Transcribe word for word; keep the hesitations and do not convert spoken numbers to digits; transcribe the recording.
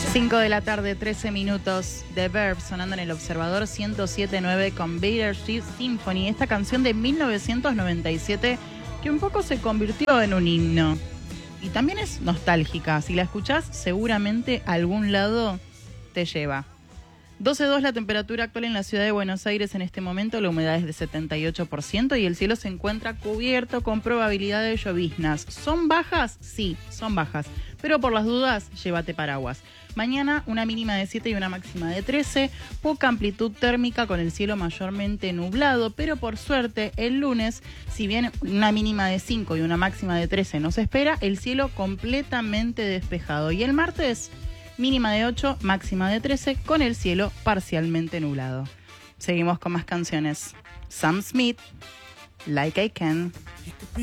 cinco de la tarde, trece minutos, de Verb sonando en el Observador ciento siete punto nueve con Bittersweet Symphony, esta canción de mil novecientos noventa y siete que un poco se convirtió en un himno y también es nostálgica. Si la escuchás, seguramente a algún lado te lleva. doce coma dos la temperatura actual en la ciudad de Buenos Aires en este momento, la humedad es de setenta y ocho por ciento y el cielo se encuentra cubierto con probabilidad de lloviznas. ¿Son bajas? Sí, son bajas, pero por las dudas, llévate paraguas. Mañana una mínima de siete y una máxima de trece, poca amplitud térmica con el cielo mayormente nublado, pero por suerte el lunes, si bien una mínima de cinco y una máxima de trece nos espera, el cielo completamente despejado. Y el martes, mínima de ocho, máxima de trece, con el cielo parcialmente nublado. Seguimos con más canciones. Sam Smith, Like I Can.